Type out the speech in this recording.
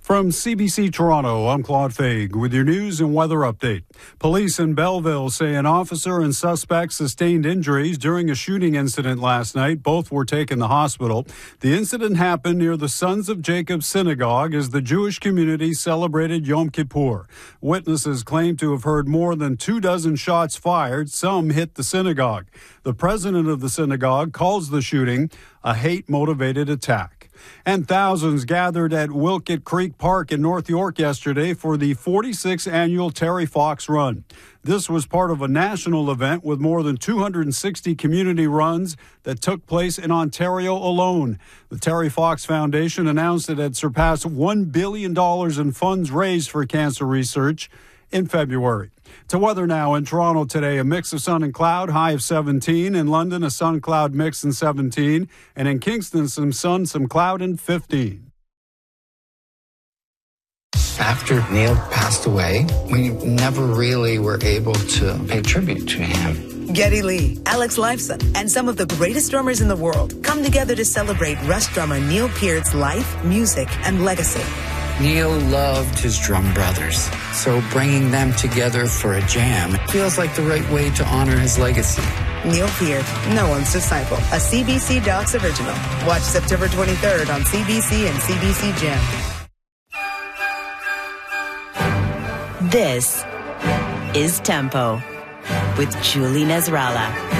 From CBC Toronto, I'm Claude Faig with your news and weather update. Police in Belleville say an officer and suspect sustained injuries during a shooting incident last night. Both were taken to hospital. The incident happened near the Sons of Jacob Synagogue as the Jewish community celebrated Yom Kippur. Witnesses claim to have heard more than 24 shots fired. Some hit the synagogue. The president of the synagogue calls the shooting a hate-motivated attack. And thousands gathered at Wilkett Creek Park in North York yesterday for the 46th annual Terry Fox Run. This was part of a national event with more than 260 community runs that took place in Ontario alone. The Terry Fox Foundation announced it had surpassed $1 billion in funds raised for cancer research in February. To weather now in Toronto today, a mix of sun and cloud, high of 17. In London, a sun-cloud mix and 17. And in Kingston, some sun, some cloud and 15. After Neil passed away, we never really were able to pay tribute to him. Geddy Lee, Alex Lifeson, and some of the greatest drummers in the world come together to celebrate Rush drummer Neil Peart's life, music, and legacy. Neil loved his drum brothers, so bringing them together for a jam feels like the right way to honor his legacy. Neil Peart, no one's disciple, a CBC Docs original. Watch September 23rd on CBC and CBC Gem. This is Tempo with Julie Nasrallah.